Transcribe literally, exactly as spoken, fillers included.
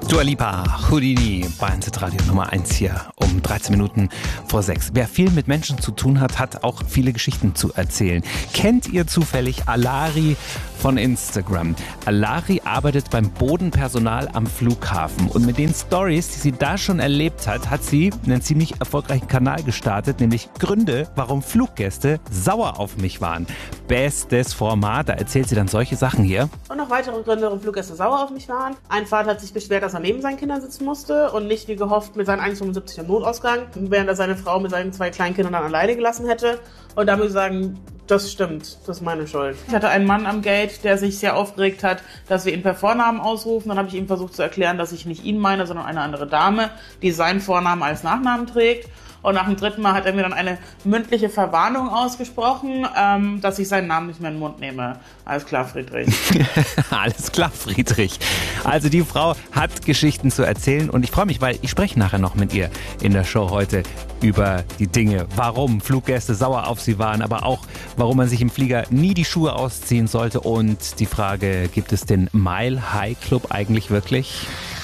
Dua Lipa, Houdini, Bayern Radio Nummer eins hier um dreizehn Minuten vor sechs. Wer viel mit Menschen zu tun hat, hat auch viele Geschichten zu erzählen. Kennt ihr zufällig Alari von Instagram? Alari arbeitet beim Bodenpersonal am Flughafen und mit den Stories, die sie da schon erlebt hat, hat sie einen ziemlich erfolgreichen Kanal gestartet, nämlich Gründe, warum Fluggäste sauer auf mich waren. Bestes Format, da erzählt sie dann solche Sachen hier. Und noch weitere Gründe, warum Fluggäste sauer auf mich waren. Ein Vater hat sich beschwert, dass er neben seinen Kindern sitzen musste und nicht wie gehofft mit seinen eins Komma fünfundsiebzig im Notausgang, während er seine Frau mit seinen zwei kleinen Kindern dann alleine gelassen hätte. Und da muss ich sagen, das stimmt, das ist meine Schuld. Ich hatte einen Mann am Gate, der sich sehr aufgeregt hat, dass wir ihn per Vornamen ausrufen. Dann habe ich ihm versucht zu erklären, dass ich nicht ihn meine, sondern eine andere Dame, die seinen Vornamen als Nachnamen trägt. Und nach dem dritten Mal hat er mir dann eine mündliche Verwarnung ausgesprochen, ähm, dass ich seinen Namen nicht mehr in den Mund nehme. Alles klar, Friedrich. Alles klar, Friedrich. Also die Frau hat Geschichten zu erzählen und ich freue mich, weil ich spreche nachher noch mit ihr in der Show heute über die Dinge, warum Fluggäste sauer auf sie waren, aber auch, warum man sich im Flieger nie die Schuhe ausziehen sollte und die Frage, gibt es den Mile High Club eigentlich wirklich?